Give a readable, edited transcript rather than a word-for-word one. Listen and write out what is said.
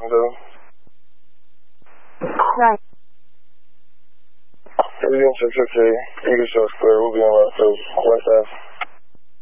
Right. Everything checks okay. Eagle Shot's clear. We'll be on left over.